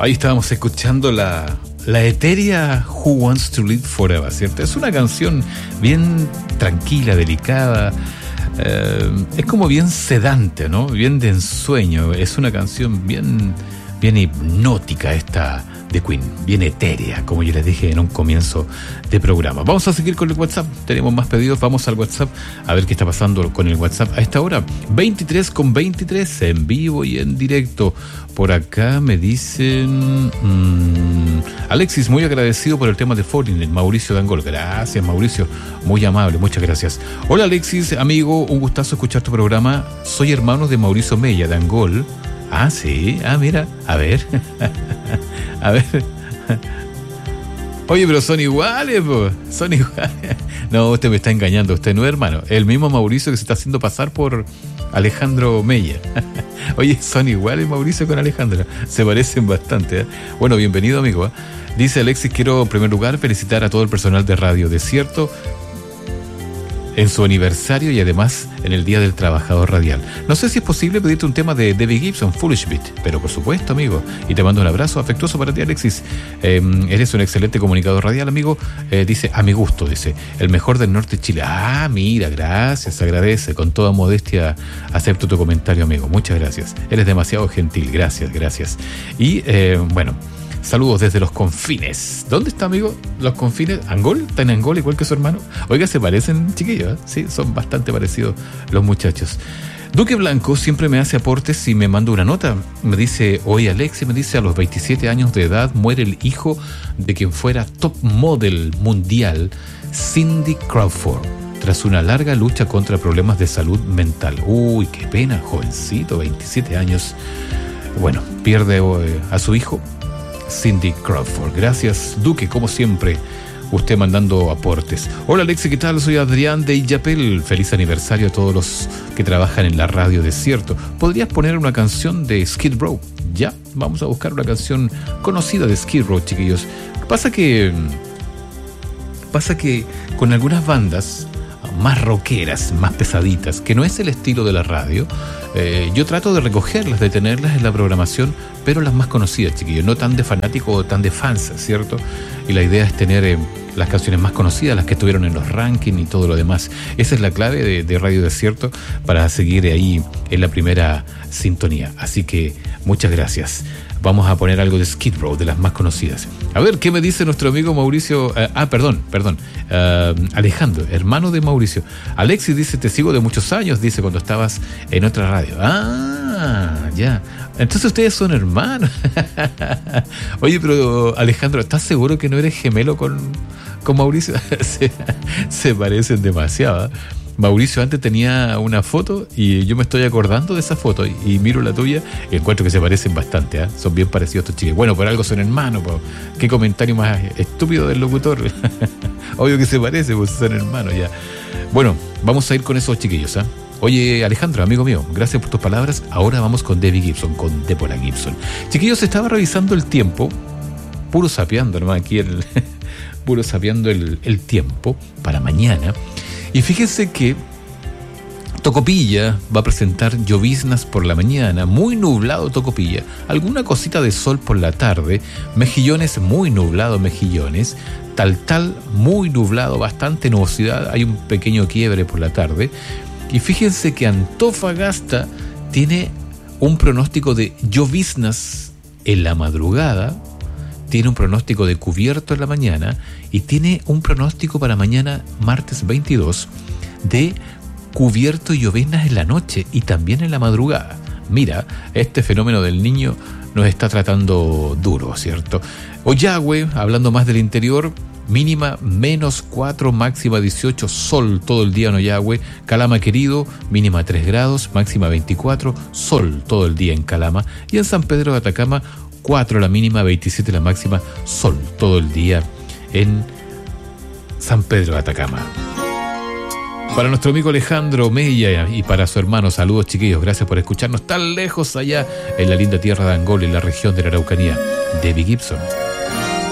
Ahí estábamos escuchando la etérea Who Wants to Live Forever, ¿cierto? Es una canción bien tranquila, delicada, es como bien sedante, ¿no? Bien de ensueño. Es una canción bien hipnótica esta de Queen, bien etérea, como yo les dije en un comienzo de programa. Vamos a seguir con el WhatsApp, tenemos más pedidos, vamos al WhatsApp a ver qué está pasando con el WhatsApp a esta hora. 23:23 en vivo y en directo. Por acá me dicen Alexis, muy agradecido por el tema de Falling, Mauricio Dangol. Gracias, Mauricio, muy amable, muchas gracias. Hola Alexis, amigo, un gustazo escuchar tu programa. Soy hermano de Mauricio Mella, Dangol. Ah, sí, mira, a ver. A ver. Oye, pero son iguales, po. Son iguales. No, usted me está engañando, usted no es hermano. El mismo Mauricio que se está haciendo pasar por Alejandro Mella. Oye, son iguales Mauricio con Alejandro. Se parecen bastante, ¿eh? Bueno, bienvenido, amigo, ¿eh? Dice Alexis, quiero en primer lugar felicitar a todo el personal de Radio Desierto en su aniversario y además en el Día del Trabajador Radial. No sé si es posible pedirte un tema de Debbie Gibson, Foolish Beat, pero por supuesto, amigo. Y te mando un abrazo afectuoso para ti, Alexis. Eres un excelente comunicador radial, amigo. Dice, a mi gusto, dice, el mejor del norte de Chile. Ah, mira, gracias, agradece. Con toda modestia acepto tu comentario, amigo. Muchas gracias. Eres demasiado gentil, gracias. Y, bueno, saludos desde los confines. ¿Dónde está, amigo? ¿Los confines? ¿Angol? ¿Está en Angol igual que su hermano? Oiga, se parecen, chiquillos, ¿eh? Sí, son bastante parecidos los muchachos. Duque Blanco siempre me hace aportes y me manda una nota. Me dice, oye Alexi, me dice, a los 27 años de edad muere el hijo de quien fuera top model mundial, Cindy Crawford, tras una larga lucha contra problemas de salud mental. Uy, qué pena, jovencito, 27 años. Bueno, pierde a su hijo, Cindy Crawford. Gracias, Duque, como siempre, usted mandando aportes. Hola Alexi, ¿qué tal? Soy Adrián de Illapel. Feliz aniversario a todos los que trabajan en la Radio Desierto. ¿Podrías poner una canción de Skid Row? Ya, vamos a buscar una canción conocida de Skid Row, chiquillos. Pasa que con algunas bandas más rockeras, más pesaditas, que no es el estilo de la radio, yo trato de recogerlas, de tenerlas en la programación, pero las más conocidas, chiquillos, no tan de fanático o tan de fans, ¿cierto? Y la idea es tener las canciones más conocidas, las que estuvieron en los rankings y todo lo demás. Esa es la clave de Radio Desierto para seguir ahí en la primera sintonía. Así que muchas gracias. Vamos a poner algo de Skid Row, de las más conocidas. A ver, ¿qué me dice nuestro amigo Mauricio? Alejandro, hermano de Mauricio. Alexis dice, te sigo de muchos años, dice, cuando estabas en otra radio. Ah, ya. Entonces ustedes son hermanos. Oye, pero Alejandro, ¿estás seguro que no eres gemelo con Mauricio? se parecen demasiado, ¿eh? Mauricio antes tenía una foto y yo me estoy acordando de esa foto y miro la tuya y encuentro que se parecen bastante, ¿eh? Son bien parecidos estos chicos. Bueno, por algo son hermanos, po. Qué comentario más estúpido del locutor. Obvio que se parece, pues son hermanos ya. Bueno, vamos a ir con esos chiquillos, ¿eh? Oye, Alejandro, amigo mío, gracias por tus palabras. Ahora vamos con Debbie Gibson, con Deborah Gibson. Chiquillos, estaba revisando el tiempo, puro sapeando, nomás aquí puro sapeando el tiempo para mañana. Y fíjense que Tocopilla va a presentar lloviznas por la mañana, muy nublado Tocopilla, alguna cosita de sol por la tarde, Mejillones muy nublado Mejillones, Taltal muy nublado, bastante nubosidad, hay un pequeño quiebre por la tarde. Y fíjense que Antofagasta tiene un pronóstico de lloviznas en la madrugada, tiene un pronóstico de cubierto en la mañana y tiene un pronóstico para mañana, martes 22, de cubierto y lloviznas en la noche y también en la madrugada. Mira, este fenómeno del niño nos está tratando duro, ¿cierto? Ollagüe, hablando más del interior, mínima -4, máxima 18, sol todo el día en Ollagüe. Calama querido, mínima 3 grados, máxima 24, sol todo el día en Calama. Y en San Pedro de Atacama, 4 la mínima, 27 la máxima, sol todo el día en San Pedro de Atacama. Para nuestro amigo Alejandro Mella y para su hermano, saludos chiquillos, gracias por escucharnos tan lejos allá en la linda tierra de Angol, en la región de la Araucanía. Debbie Gibson.